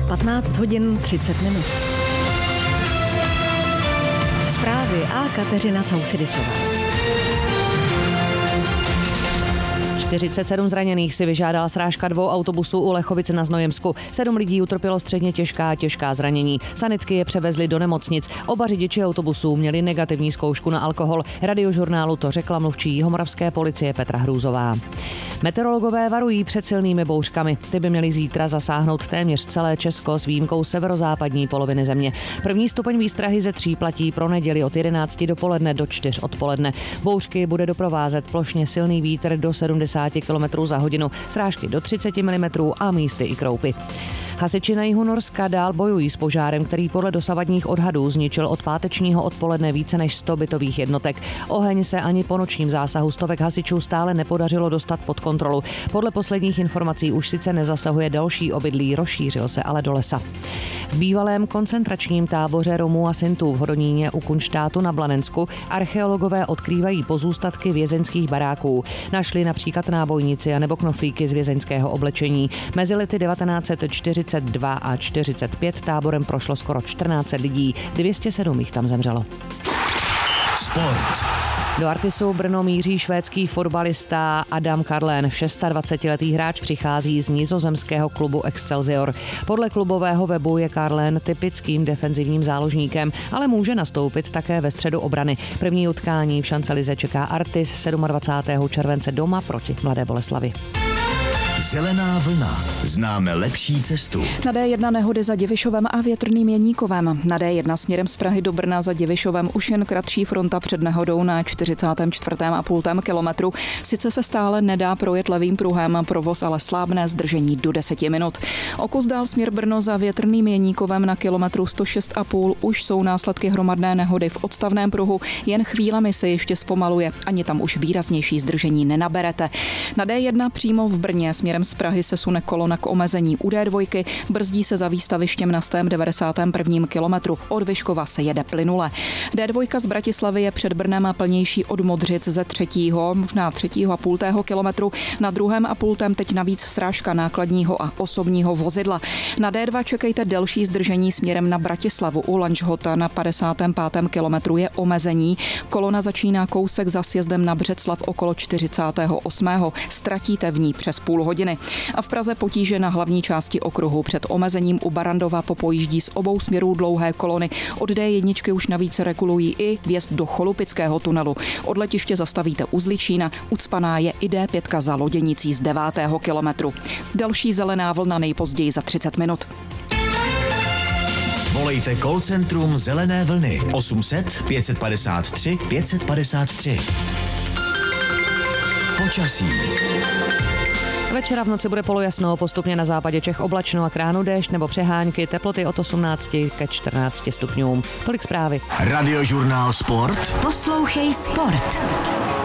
15 hodin 30 minut. Zprávy a Kateřina Causidisová. 47 zraněných si vyžádala srážka 2 autobusů u Lechovic na Znojemsku. 7 lidí utrpělo středně těžká a těžká zranění. Sanitky je převezly do nemocnic. Oba řidiči autobusů měli negativní zkoušku na alkohol. Radiožurnálu to řekla mluvčí jihomoravské policie Petra Hrůzová. Meteorologové varují před silnými bouřkami. Ty by měly zítra zasáhnout téměř celé Česko s výjimkou severozápadní poloviny země. První stupeň výstrahy ze 3 platí pro neděli od 11 dopoledne do 4 odpoledne. Bouřky bude doprovázet plošně silný vítr do 70 km za hodinu, srážky do 30 mm a místy i kroupy. Hasiči na jihu Norska dál bojují s požárem, který podle dosavadních odhadů zničil od pátečního odpoledne více než 100 bytových jednotek. Oheň se ani po nočním zásahu stovek hasičů stále nepodařilo dostat pod kontrolu. Podle posledních informací už sice nezasahuje další obydlí, rozšířil se ale do lesa. V bývalém koncentračním táboře Romů a Sintů v Hodoníně u Kunštátu na Blanensku archeologové odkrývají pozůstatky vězeňských baráků. Našli například nábojnici a nebo knoflíky z vězeňského oblečení. Mezi lety 1942 a 45 táborem prošlo skoro 14 lidí, 207 jich tam zemřelo. Sport. Do Artisu Brno míří švédský fotbalista Adam Karlén. 26letý hráč přichází z nizozemského klubu Excelsior. Podle klubového webu je Karlén typickým defenzivním záložníkem, ale může nastoupit také ve středu obrany. První utkání v šancelize čeká Artis 27. července doma proti Mladé Boleslavi. Zelená vlna. Známe lepší cestu. Na D1 nehody za Divišovem a Větrným Jeníkovem. Na D1 směrem z Prahy do Brna za Divišovem už jen kratší fronta před nehodou na 44,5 kilometru. Sice se stále nedá projet levým pruhem, provoz ale slábné, zdržení do 10 minut. O kus dál směr Brno za Větrným Jeníkovem na kilometru 106,5 už jsou následky hromadné nehody v odstavném pruhu, jen chvílemi se ještě zpomaluje, ani tam už výraznější zdržení nenaberete. Na D1 přímo v Brně směrem z Prahy se sune kolona k omezení u D2, brzdí se za výstavištěm na 91. kilometru. Od Vyškova se jede plynule. D2 z Bratislavy je před Brnem plnější od Modřic ze 3., možná 3,5 kilometru. Na 2,5 teď navíc srážka nákladního a osobního vozidla. Na D2 čekejte delší zdržení směrem na Bratislavu. U Lanžhota na 55. kilometru je omezení. Kolona začíná kousek za sjezdem na Břeclav okolo 48. Ztratíte v ní přes půl hodiny. A v Praze potíže na hlavní části okruhu. Před omezením u Barandova popojíždí z obou směrů dlouhé kolony. Od D1 už navíc regulují i vjezd do Cholupického tunelu. Od letiště zastavíte u Zličína, ucpaná je i D5 za Loděnicí z 9. kilometru. Další zelená vlna nejpozději za 30 minut. Volejte call centrum Zelené vlny 800 553 553. Počasí. Večera v noci bude polojasno, postupně na západě Čech oblačno a k ránu déšť nebo přehánky, teploty od 18 ke 14 stupňům. Tolik zprávy. Radiožurnál Sport. Poslouchej Sport.